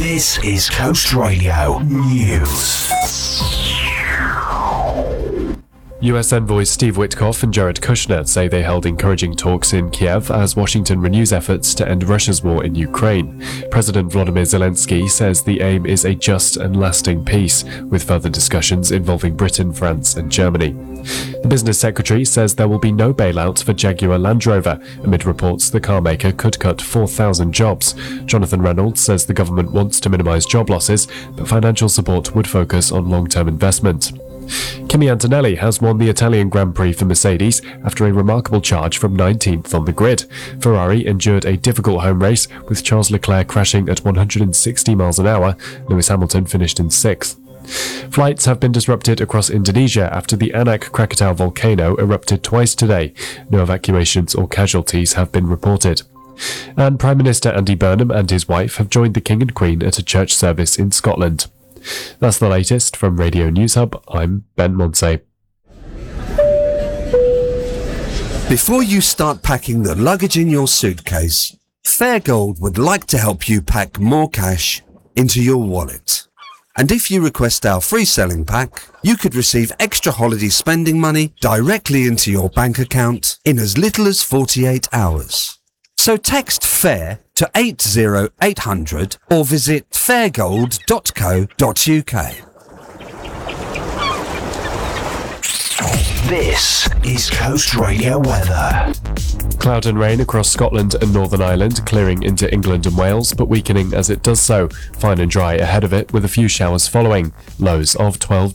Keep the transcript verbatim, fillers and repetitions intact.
This is Coast Radio News. U S envoys Steve Witkoff and Jared Kushner say they held encouraging talks in Kiev as Washington renews efforts to end Russia's war in Ukraine. President Volodymyr Zelensky says the aim is a just and lasting peace, with further discussions involving Britain, France and Germany. The business secretary says there will be no bailout for Jaguar Land Rover, amid reports the car maker could cut four thousand jobs. Jonathan Reynolds says the government wants to minimise job losses, but financial support would focus on long-term investment. Kimi Antonelli has won the Italian Grand Prix for Mercedes after a remarkable charge from nineteenth on the grid. Ferrari endured a difficult home race, with Charles Leclerc crashing at one hundred sixty miles an hour. Lewis Hamilton finished in sixth. Flights have been disrupted across Indonesia after the Anak Krakatau volcano erupted twice today. No evacuations or casualties have been reported. And Prime Minister Andy Burnham and his wife have joined the King and Queen at a church service in Scotland. That's the latest from Radio News Hub. I'm Ben Monsey. Before you start packing the luggage in your suitcase, Fairgold would like to help you pack more cash into your wallet. And if you request our free selling pack, you could receive extra holiday spending money directly into your bank account in as little as forty-eight hours. So text FAIR to eight zero eight hundred or visit fairgold dot co dot uk. This is Coast Radio weather. Cloud and rain across Scotland and Northern Ireland, clearing into England and Wales, but weakening as it does so. Fine and dry ahead of it, with a few showers following. Lows of twelve